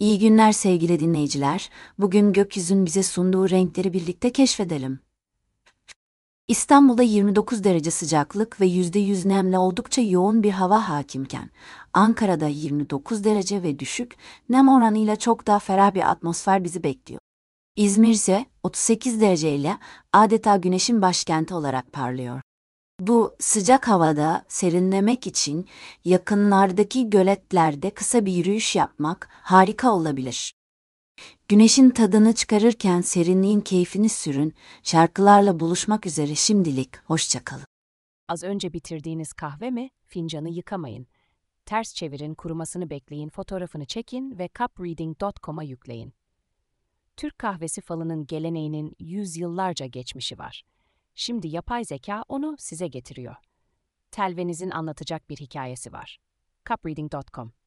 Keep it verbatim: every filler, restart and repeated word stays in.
İyi günler sevgili dinleyiciler. Bugün gökyüzünün bize sunduğu renkleri birlikte keşfedelim. İstanbul'da yirmi dokuz derece sıcaklık ve yüzde yüz nemle oldukça yoğun bir hava hakimken, Ankara'da yirmi dokuz derece ve düşük nem oranıyla çok daha ferah bir atmosfer bizi bekliyor. İzmir ise otuz sekiz dereceyle adeta güneşin başkenti olarak parlıyor. Bu sıcak havada serinlemek için yakınlardaki göletlerde kısa bir yürüyüş yapmak harika olabilir. Güneşin tadını çıkarırken serinliğin keyfini sürün, şarkılarla buluşmak üzere şimdilik hoşça kalın. Az önce bitirdiğiniz kahve mi? Fincanı yıkamayın. Ters çevirin, kurumasını bekleyin, fotoğrafını çekin ve cup reading nokta com'a yükleyin. Türk kahvesi falının geleneğinin yüzyıllarca geçmişi var. Şimdi yapay zeka onu size getiriyor. Telvenizin anlatacak bir hikayesi var. cup reading nokta com